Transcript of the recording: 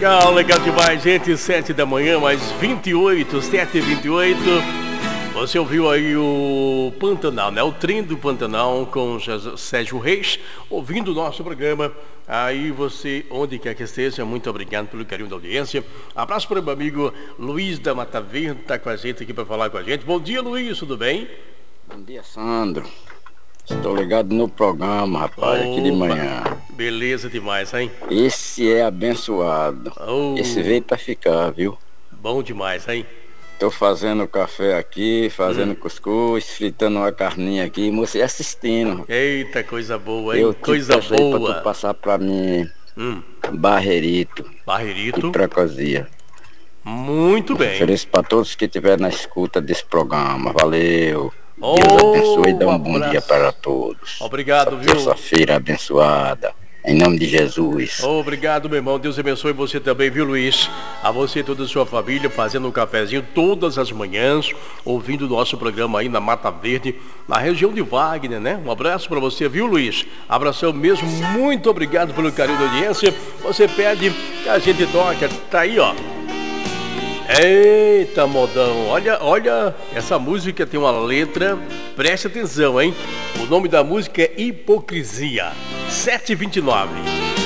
legal demais, gente. 7 da manhã, mais 28, 7h28. Você ouviu aí o Pantanal, né? O trem do Pantanal com Sérgio Reis, ouvindo o nosso programa. Aí você, onde quer que esteja, muito obrigado pelo carinho da audiência. Abraço para o meu amigo Luiz da Mata Verde, tá com a gente aqui para falar com a gente. Bom dia, Luiz, tudo bem? Bom dia, Sandro. Estou ligado no programa, rapaz, aqui de manhã. Beleza demais, hein? Esse é abençoado. Esse veio pra ficar, viu? Bom demais, hein? Tô fazendo café aqui, fazendo cuscuz, fritando uma carninha aqui, e você assistindo. Eita, coisa boa, hein? Eu Coisa boa. Pra tu passar pra mim Barreirito. Barreirito. E Precozia. Muito bem. Ofereço pra todos que estiverem na escuta desse programa. Valeu. Deus abençoe e dá um bom dia para todos. Obrigado, viu? Terça-feira abençoada. Em nome de Jesus. Obrigado, meu irmão. Deus abençoe você também, viu, Luiz? A você e toda a sua família, fazendo um cafezinho todas as manhãs, ouvindo o nosso programa aí na Mata Verde, na região de Wagner, né? Um abraço para você, viu, Luiz? Abração mesmo. Muito obrigado pelo carinho da audiência. Você pede que a gente toque. Tá aí, ó. Eita, modão, olha, essa música tem uma letra, preste atenção, hein? O nome da música é Hipocrisia, 7h29.